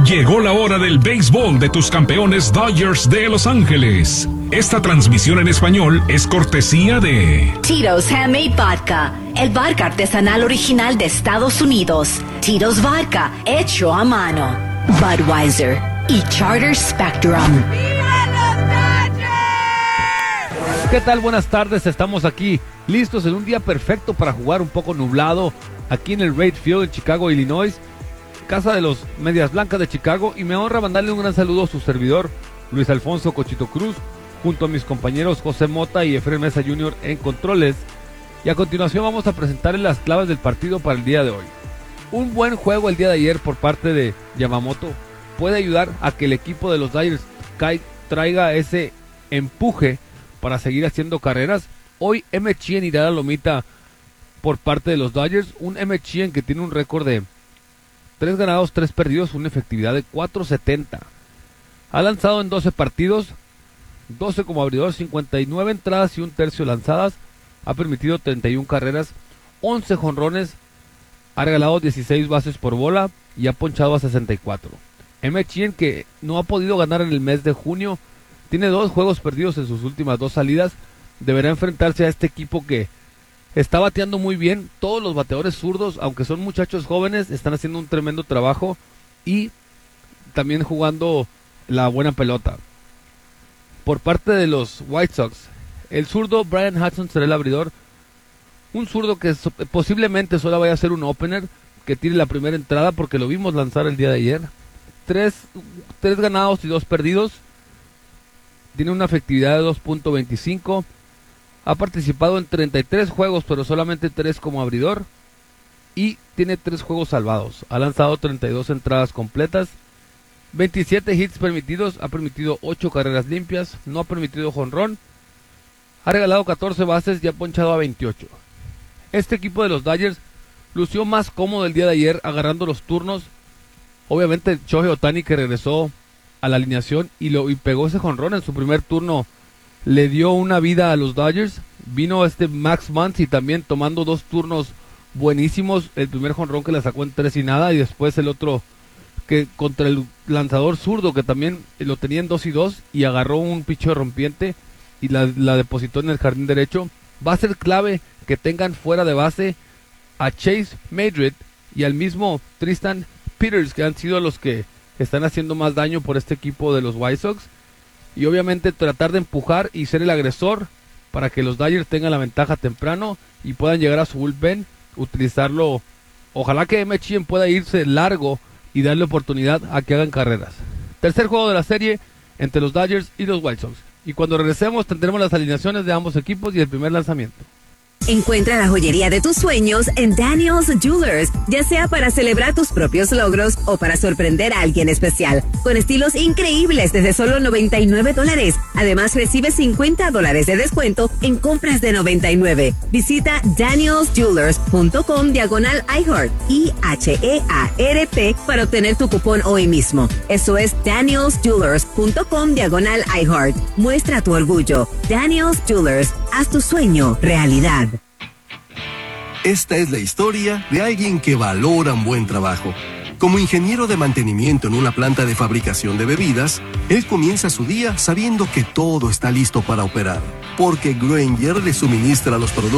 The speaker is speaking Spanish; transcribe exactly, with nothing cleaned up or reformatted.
Llegó la hora del béisbol de tus campeones Dodgers de Los Ángeles. Esta transmisión en español es cortesía de Tito's Handmade Vodka, el vodka artesanal original de Estados Unidos. Tito's Vodka, hecho a mano. Budweiser y Charter Spectrum. ¿Qué tal? Buenas tardes, estamos aquí listos en un día perfecto para jugar un poco nublado aquí en el Wright Field en Chicago, Illinois, casa de los Medias Blancas de Chicago, y me honra mandarle un gran saludo a su servidor, Luis Alfonso Cochito Cruz, junto a mis compañeros José Mota y Efraín Mesa junior en controles, y a continuación vamos a presentarles las claves del partido para el día de hoy. Un buen juego el día de ayer por parte de Yamamoto puede ayudar a que el equipo de los Dodgers traiga ese empuje para seguir haciendo carreras. Hoy M. Chien irá a la lomita por parte de los Dodgers, un M. Chien que tiene un récord de tres ganados, tres perdidos, una efectividad de cuatro setenta. Ha lanzado en doce partidos, doce como abridor, cincuenta y nueve entradas y un tercio lanzadas, ha permitido treinta y una carreras, once jonrones, ha regalado dieciséis bases por bola y ha ponchado a sesenta y cuatro. M. Chien, que no ha podido ganar en el mes de junio, tiene dos juegos perdidos en sus últimas dos salidas, deberá enfrentarse a este equipo que está bateando muy bien. Todos los bateadores zurdos, aunque son muchachos jóvenes, están haciendo un tremendo trabajo y también jugando la buena pelota. Por parte de los White Sox, el zurdo Brian Hudson será el abridor, un zurdo que so- posiblemente solo vaya a ser un opener, que tire la primera entrada porque lo vimos lanzar el día de ayer. Tres, tres ganados y dos perdidos, tiene una efectividad de dos punto veinticinco, ha participado en treinta y tres juegos, pero solamente tres como abridor, y tiene tres juegos salvados. Ha lanzado treinta y dos entradas completas, veintisiete hits permitidos, ha permitido ocho carreras limpias, no ha permitido jonrón, ha regalado catorce bases y ha ponchado a veintiocho. Este equipo de los Dodgers lució más cómodo el día de ayer, agarrando los turnos. Obviamente Shohei Ohtani, que regresó a la alineación y, lo, y pegó ese jonrón en su primer turno, le dio una vida a los Dodgers. Vino este Max Muncy también tomando dos turnos buenísimos, el primer jonrón que le sacó en tres y nada, y después el otro que contra el lanzador zurdo que también lo tenía en dos y dos y agarró un picheo rompiente y la, la depositó en el jardín derecho. Va a ser clave que tengan fuera de base a Chase Madrid y al mismo Tristan Peters, que han sido los que están haciendo más daño por este equipo de los White Sox, y obviamente tratar de empujar y ser el agresor para que los Dodgers tengan la ventaja temprano y puedan llegar a su bullpen, utilizarlo. Ojalá que M. Chien pueda irse largo y darle oportunidad a que hagan carreras. Tercer juego de la serie entre los Dodgers y los White Sox, y cuando regresemos tendremos las alineaciones de ambos equipos y el primer lanzamiento. Encuentra la joyería de tus sueños en Daniel's Jewelers, ya sea para celebrar tus propios logros o para sorprender a alguien especial, con estilos increíbles desde solo noventa y nueve dólares. Además, recibe cincuenta dólares de descuento en compras de noventa y nueve. Visita daniels jewelers punto com diagonal iHeart, I H E A R T, para obtener tu cupón hoy mismo. Eso es daniels jewelers punto com diagonal iHeart. Muestra tu orgullo. Daniel's Jewelers, haz tu sueño realidad. Esta es la historia de alguien que valora un buen trabajo. Como ingeniero de mantenimiento en una planta de fabricación de bebidas, él comienza su día sabiendo que todo está listo para operar, porque Grainger le suministra los productos